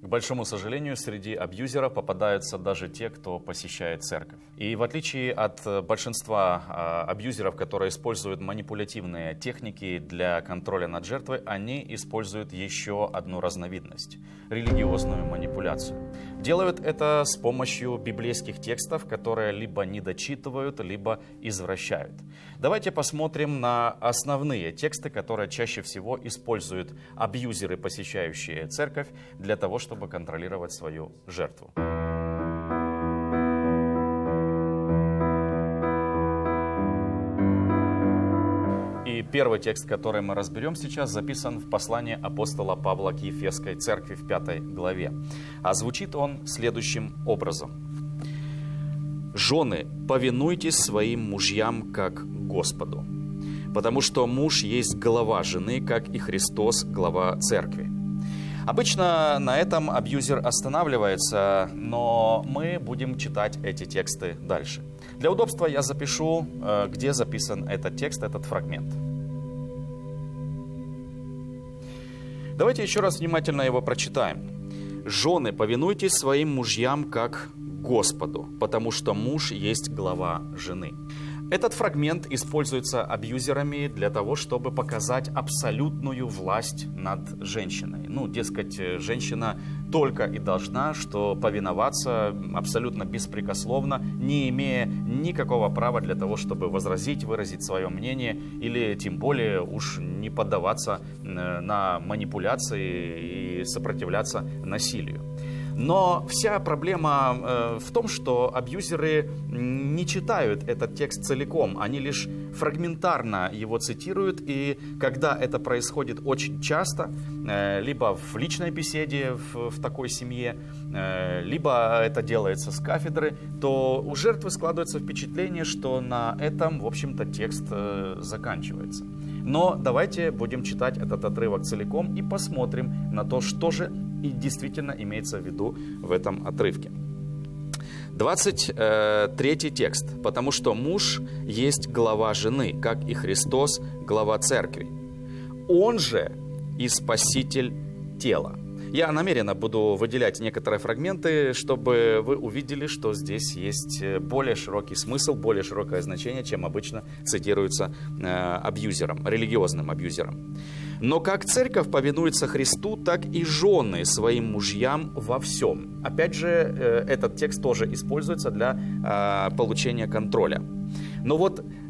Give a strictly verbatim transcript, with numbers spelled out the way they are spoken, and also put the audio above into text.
К большому сожалению, среди абьюзеров попадаются даже те, кто посещает церковь. И в отличие от большинства а, абьюзеров, которые используют манипулятивные техники для контроля над жертвой, они используют еще одну разновидность – религиозную манипуляцию. Делают это с помощью библейских текстов, которые либо недочитывают, либо извращают. Давайте посмотрим на основные тексты, которые чаще всего используют абьюзеры, посещающие церковь, для того, чтобы чтобы контролировать свою жертву. И первый текст, который мы разберем сейчас, записан в послании апостола Павла к Ефесской церкви в пятой главе. А звучит он следующим образом. «Жены, повинуйтесь своим мужьям как Господу, потому что муж есть глава жены, как и Христос глава церкви». Обычно на этом абьюзер останавливается, но мы будем читать эти тексты дальше. Для удобства я запишу, где записан этот текст, этот фрагмент. Давайте еще раз внимательно его прочитаем. «Жены, повинуйтесь своим мужьям как Господу, потому что муж есть глава жены». Этот фрагмент используется абьюзерами для того, чтобы показать абсолютную власть над женщиной. Ну, дескать, женщина только и должна, что повиноваться абсолютно беспрекословно, не имея никакого права для того, чтобы возразить, выразить свое мнение, или тем более уж не поддаваться на манипуляции и сопротивляться насилию. Но вся проблема э, в том, что абьюзеры не читают этот текст целиком, они лишь фрагментарно его цитируют, и когда это происходит очень часто, э, либо в личной беседе в, в такой семье, э, либо это делается с кафедры, то у жертвы складывается впечатление, что на этом, в общем-то, текст э, заканчивается. Но давайте будем читать этот отрывок целиком и посмотрим на то, что же и действительно имеется в виду в этом отрывке. двадцать третий текст. «Потому что муж есть глава жены, как и Христос глава церкви. Он же и спаситель тела». Я намеренно буду выделять некоторые фрагменты, чтобы вы увидели, что здесь есть более широкий смысл, более широкое значение, чем обычно цитируется э, абьюзером, религиозным абьюзером. «Но как церковь повинуется Христу, так и жены своим мужьям во всем». Опять же, э, этот текст тоже используется для э, получения контроля. Но вот